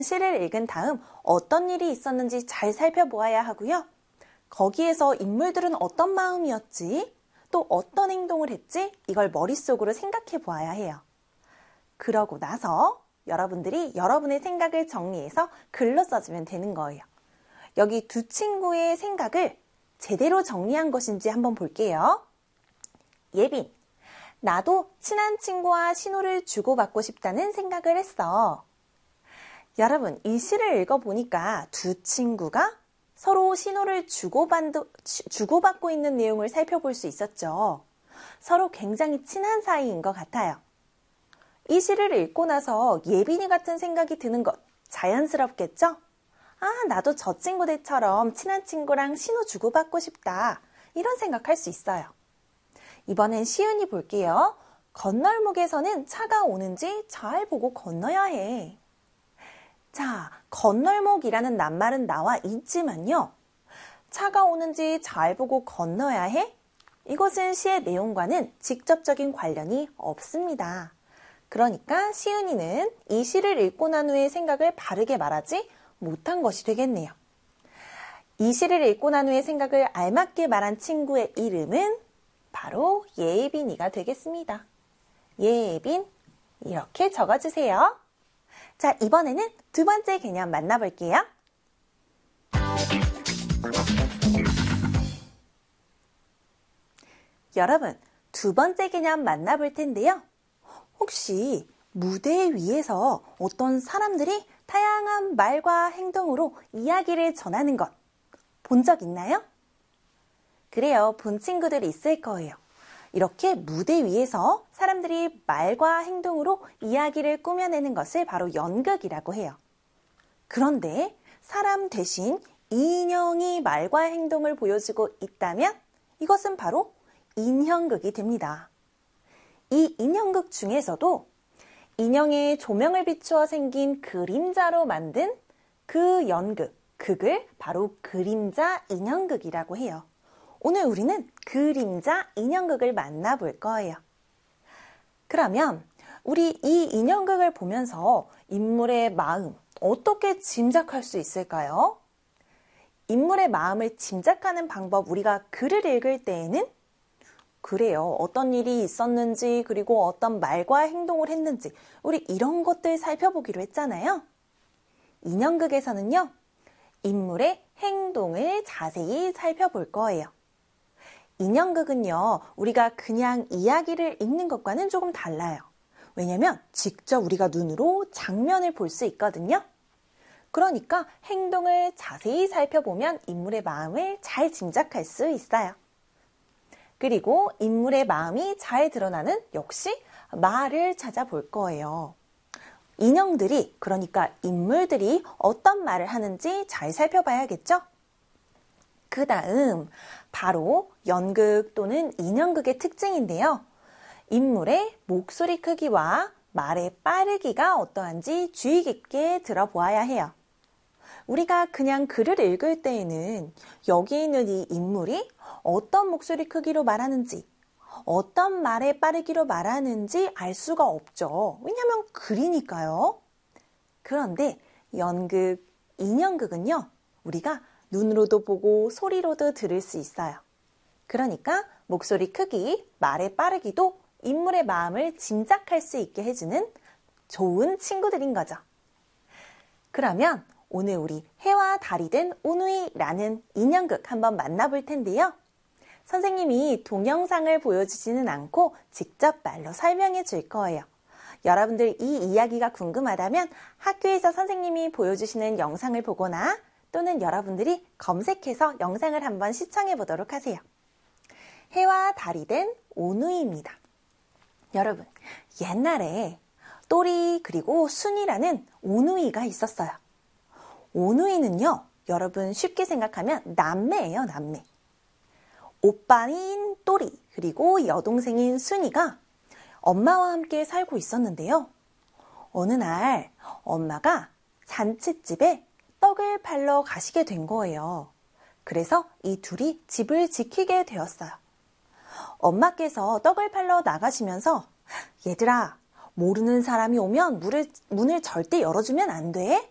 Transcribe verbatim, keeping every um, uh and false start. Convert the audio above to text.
시를 읽은 다음 어떤 일이 있었는지 잘 살펴보아야 하고요. 거기에서 인물들은 어떤 마음이었지? 또 어떤 행동을 했지? 이걸 머릿속으로 생각해 보아야 해요. 그러고 나서 여러분들이 여러분의 생각을 정리해서 글로 써주면 되는 거예요. 여기 두 친구의 생각을 제대로 정리한 것인지 한번 볼게요. 예빈, 나도 친한 친구와 신호를 주고받고 싶다는 생각을 했어. 여러분, 이 시를 읽어보니까 두 친구가 서로 신호를 주고받, 주고받고 있는 내용을 살펴볼 수 있었죠. 서로 굉장히 친한 사이인 것 같아요. 이 시를 읽고 나서 예빈이 같은 생각이 드는 것 자연스럽겠죠? 아, 나도 저 친구들처럼 친한 친구랑 신호 주고받고 싶다. 이런 생각할 수 있어요. 이번엔 시은이 볼게요. 건널목에서는 차가 오는지 잘 보고 건너야 해. 자, 건널목이라는 낱말은 나와 있지만요. 차가 오는지 잘 보고 건너야 해? 이것은 시의 내용과는 직접적인 관련이 없습니다. 그러니까 시은이는 이 시를 읽고 난 후에 생각을 바르게 말하지 못한 것이 되겠네요. 이 시를 읽고 난 후에 생각을 알맞게 말한 친구의 이름은 바로 예빈이가 되겠습니다. 예빈, 이렇게 적어주세요. 자, 이번에는 두 번째 개념 만나볼게요. 여러분, 두 번째 개념 만나볼 텐데요. 혹시 무대 위에서 어떤 사람들이 다양한 말과 행동으로 이야기를 전하는 것 본 적 있나요? 그래요, 본 친구들이 있을 거예요. 이렇게 무대 위에서 사람들이 말과 행동으로 이야기를 꾸며내는 것을 바로 연극이라고 해요. 그런데 사람 대신 인형이 말과 행동을 보여주고 있다면 이것은 바로 인형극이 됩니다. 이 인형극 중에서도 인형에 조명을 비추어 생긴 그림자로 만든 그 연극, 극을 바로 그림자 인형극이라고 해요. 오늘 우리는 그림자 인형극을 만나볼 거예요. 그러면 우리 이 인형극을 보면서 인물의 마음 어떻게 짐작할 수 있을까요? 인물의 마음을 짐작하는 방법, 우리가 글을 읽을 때에는 그래요. 어떤 일이 있었는지, 그리고 어떤 말과 행동을 했는지, 우리 이런 것들 살펴보기로 했잖아요. 인형극에서는요, 인물의 행동을 자세히 살펴볼 거예요. 인형극은요, 우리가 그냥 이야기를 읽는 것과는 조금 달라요. 왜냐면 직접 우리가 눈으로 장면을 볼 수 있거든요. 그러니까 행동을 자세히 살펴보면 인물의 마음을 잘 짐작할 수 있어요. 그리고 인물의 마음이 잘 드러나는 역시 말을 찾아볼 거예요. 인형들이, 그러니까 인물들이 어떤 말을 하는지 잘 살펴봐야겠죠? 그 다음 바로 연극 또는 인형극의 특징인데요. 인물의 목소리 크기와 말의 빠르기가 어떠한지 주의 깊게 들어보아야 해요. 우리가 그냥 글을 읽을 때에는 여기 있는 이 인물이 어떤 목소리 크기로 말하는지, 어떤 말의 빠르기로 말하는지 알 수가 없죠. 왜냐하면 글이니까요. 그런데 연극, 인형극은요, 우리가 눈으로도 보고 소리로도 들을 수 있어요. 그러니까 목소리 크기, 말의 빠르기도 인물의 마음을 짐작할 수 있게 해주는 좋은 친구들인 거죠. 그러면 오늘 우리 해와 달이 된 오누이라는 인형극 한번 만나볼 텐데요. 선생님이 동영상을 보여주지는 않고 직접 말로 설명해 줄 거예요. 여러분들 이 이야기가 궁금하다면 학교에서 선생님이 보여주시는 영상을 보거나 또는 여러분들이 검색해서 영상을 한번 시청해 보도록 하세요. 해와 달이 된 오누이입니다. 여러분, 옛날에 또리 그리고 순이라는 오누이가 있었어요. 오누이는요, 여러분 쉽게 생각하면 남매예요, 남매. 오빠인 또리 그리고 여동생인 순이가 엄마와 함께 살고 있었는데요. 어느 날 엄마가 잔칫집에 떡을 팔러 가시게 된 거예요. 그래서 이 둘이 집을 지키게 되었어요. 엄마께서 떡을 팔러 나가시면서 얘들아, 모르는 사람이 오면 문을, 문을 절대 열어주면 안 돼.